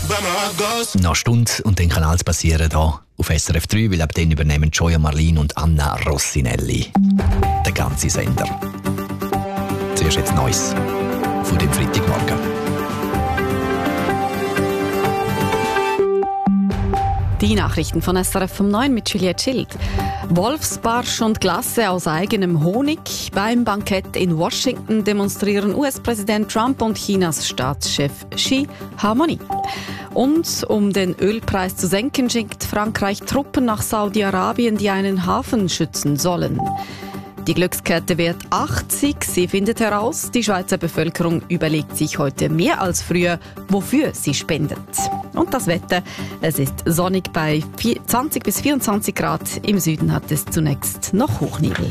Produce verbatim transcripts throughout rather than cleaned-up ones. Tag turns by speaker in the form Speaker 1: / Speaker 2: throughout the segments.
Speaker 1: Noch eine Stunde und dann kann alles passieren hier auf S R F drei, weil ab dann übernehmen Gioia Marlin und Anna Rossinelli den ganzen Sender. Zuerst jetzt Neues von dem Freitagmorgen.
Speaker 2: Die Nachrichten von S R F um neun mit Juliette Schild. Wolfsbarsch und Glasse aus eigenem Honig. Beim Bankett in Washington demonstrieren U S-Präsident Trump und Chinas Staatschef Xi Harmonie. Und um den Ölpreis zu senken, schickt Frankreich Truppen nach Saudi-Arabien, die einen Hafen schützen sollen. Die Glückskette wird achtzig. Sie findet heraus, die Schweizer Bevölkerung überlegt sich heute mehr als früher, wofür sie spendet. Und das Wetter, es ist sonnig bei zwanzig bis vierundzwanzig Grad. Im Süden hat es zunächst noch Hochnebel.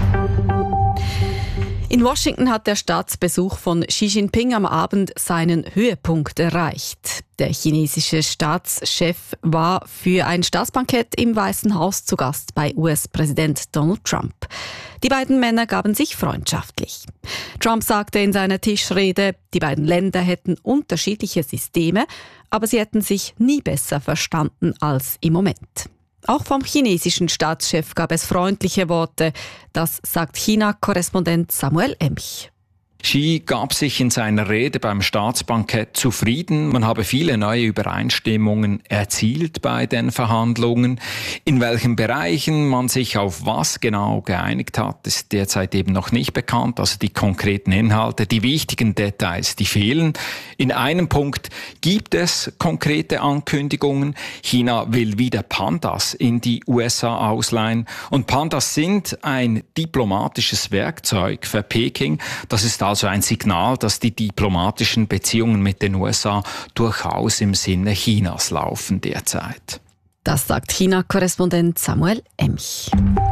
Speaker 2: In Washington hat der Staatsbesuch von Xi Jinping am Abend seinen Höhepunkt erreicht. Der chinesische Staatschef war für ein Staatsbankett im Weißen Haus zu Gast bei U S-Präsident Donald Trump. Die beiden Männer gaben sich freundschaftlich. Trump sagte in seiner Tischrede, die beiden Länder hätten unterschiedliche Systeme, aber sie hätten sich nie besser verstanden als im Moment. Auch vom chinesischen Staatschef gab es freundliche Worte. Das sagt China-Korrespondent Samuel Emch.
Speaker 3: Xi gab sich in seiner Rede beim Staatsbankett zufrieden. Man habe viele neue Übereinstimmungen erzielt bei den Verhandlungen. In welchen Bereichen man sich auf was genau geeinigt hat, ist derzeit eben noch nicht bekannt. Also die konkreten Inhalte, die wichtigen Details, die fehlen. In einem Punkt gibt es konkrete Ankündigungen. China will wieder Pandas in die U S A ausleihen. Und Pandas sind ein diplomatisches Werkzeug für Peking. Das ist also ein Signal, dass die diplomatischen Beziehungen mit den U S A durchaus im Sinne Chinas laufen derzeit.
Speaker 2: Das sagt China-Korrespondent Samuel Emch.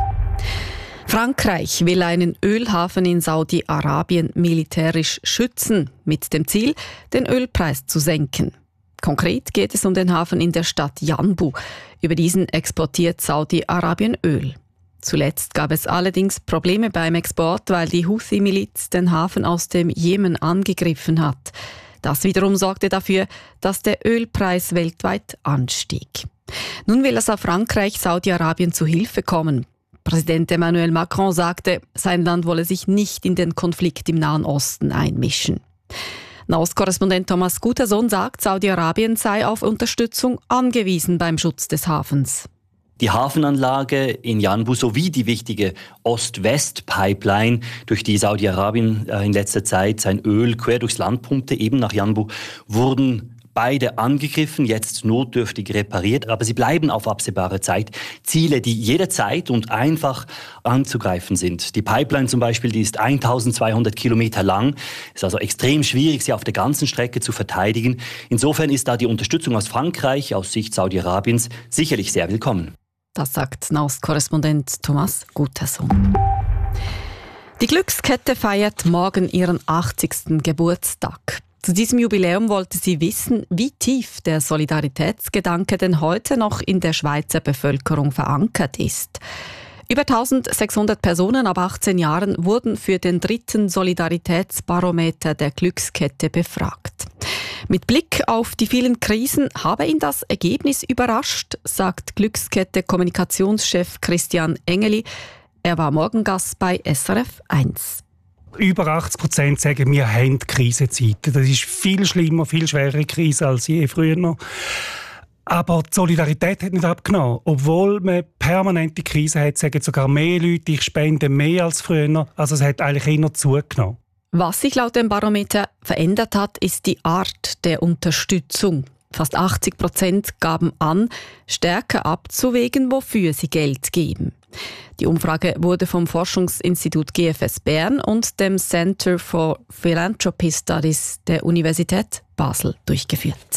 Speaker 2: Frankreich will einen Ölhafen in Saudi-Arabien militärisch schützen, mit dem Ziel, den Ölpreis zu senken. Konkret geht es um den Hafen in der Stadt Yanbu. Über diesen exportiert Saudi-Arabien Öl. Zuletzt gab es allerdings Probleme beim Export, weil die Houthi-Miliz den Hafen aus dem Jemen angegriffen hat. Das wiederum sorgte dafür, dass der Ölpreis weltweit anstieg. Nun will es auf Frankreich Saudi-Arabien zu Hilfe kommen. Präsident Emmanuel Macron sagte, sein Land wolle sich nicht in den Konflikt im Nahen Osten einmischen. Nahostkorrespondent Thomas Gutersohn sagt, Saudi-Arabien sei auf Unterstützung angewiesen beim Schutz des Hafens.
Speaker 4: Die Hafenanlage in Yanbu sowie die wichtige Ost-West-Pipeline, durch die Saudi-Arabien in letzter Zeit sein Öl quer durchs Land pumpte, eben nach Yanbu, wurden beide angegriffen, jetzt notdürftig repariert, aber sie bleiben auf absehbare Zeit Ziele, die jederzeit und einfach anzugreifen sind. Die Pipeline zum Beispiel, die ist eintausendzweihundert Kilometer lang, ist also extrem schwierig, sie auf der ganzen Strecke zu verteidigen. Insofern ist da die Unterstützung aus Frankreich, aus Sicht Saudi-Arabiens, sicherlich sehr willkommen.
Speaker 2: Das sagt Nahostkorrespondent Thomas Gutersohn. Die Glückskette feiert morgen ihren achtzigsten Geburtstag. Zu diesem Jubiläum wollte sie wissen, wie tief der Solidaritätsgedanke denn heute noch in der Schweizer Bevölkerung verankert ist. Über eintausendsechshundert Personen ab achtzehn Jahren wurden für den dritten Solidaritätsbarometer der Glückskette befragt. Mit Blick auf die vielen Krisen habe ihn das Ergebnis überrascht, sagt Glückskette-Kommunikationschef Christian Engeli. Er war Morgengast bei S R F eins.
Speaker 5: Über achtzig Prozent sagen, wir haben Krisenzeiten. Das ist viel schlimmer, viel schwerere Krise als je früher noch. Aber die Solidarität hat nicht abgenommen. Obwohl man permanente Krise hat, sagen sogar mehr Leute, ich spende mehr als früher. Also es hat eigentlich eher zugenommen.
Speaker 2: Was sich laut dem Barometer verändert hat, ist die Art der Unterstützung. Fast achtzig Prozent gaben an, stärker abzuwägen, wofür sie Geld geben. Die Umfrage wurde vom Forschungsinstitut G F S Bern und dem Center for Philanthropy Studies der Universität Basel durchgeführt.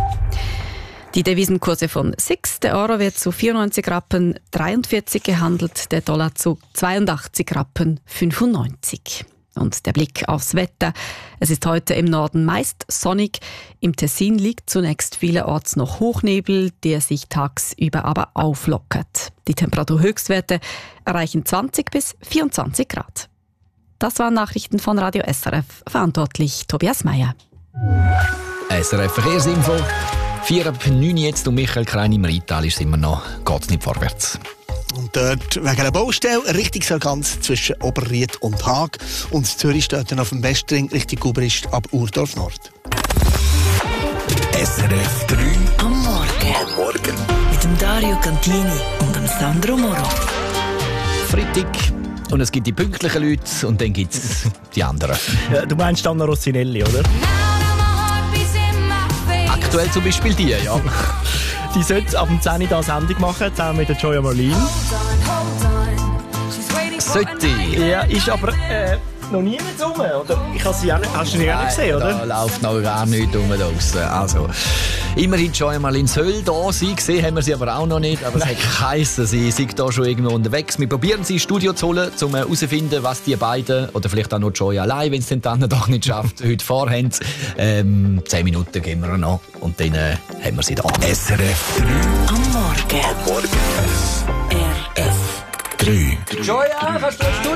Speaker 2: Die Devisenkurse von S I X, der Euro wird zu vierundneunzig Rappen dreiundvierzig gehandelt, der Dollar zu zweiundachtzig Rappen fünfundneunzig. Und der Blick aufs Wetter. Es ist heute im Norden meist sonnig. Im Tessin liegt zunächst vielerorts noch Hochnebel, der sich tagsüber aber auflockert. Die Temperaturhöchstwerte erreichen zwanzig bis vierundzwanzig Grad. Das waren Nachrichten von Radio S R F. Verantwortlich Tobias Meyer.
Speaker 1: S R F Verkehrsinfo. vier ab neun jetzt und Michael Krein im Rheintal ist immer noch, geht's nicht vorwärts.
Speaker 6: Und dort wegen einer Baustelle Richtungsverganz zwischen Oberried und Haag. Und Zürich steht dann auf dem Westring Richtung Gubrist ab Urdorf Nord.
Speaker 7: S R F drei
Speaker 8: am Morgen.
Speaker 7: Am Morgen.
Speaker 8: Mit dem Dario Cantini und dem Sandro Moro.
Speaker 1: Freitag. Und es gibt die pünktlichen Leute und dann gibt es die anderen.
Speaker 9: Ja, du meinst Anna Rossinelli, oder?
Speaker 1: Aktuell zum Beispiel die, ja.
Speaker 9: Die sollte ab dem zehn Uhr da Sendung machen, zusammen mit der Joya Marlene.
Speaker 1: Sollte.
Speaker 9: Ja, ist aber äh, noch nie mit rum, oder? Ich habe sie auch nicht, hast du sie auch nicht gesehen, oder?
Speaker 1: Da läuft noch gar nichts rum draussen. Also, immerhin Joya Marlene soll da sein, gesehen haben wir sie aber auch noch nicht. Aber es hat geheissen, sie sind da schon irgendwo unterwegs. Wir probieren sie ins Studio zu holen, um herauszufinden, was die beiden, oder vielleicht auch noch Joya allein, wenn es den dann doch nicht schafft, heute vorhaben. Ähm, zehn Minuten geben wir noch und dann äh, haben wir sie da.
Speaker 7: S R F drei
Speaker 8: Am Morgen.
Speaker 7: am Morgen.
Speaker 8: R F
Speaker 7: drei.
Speaker 1: Joya, kannst du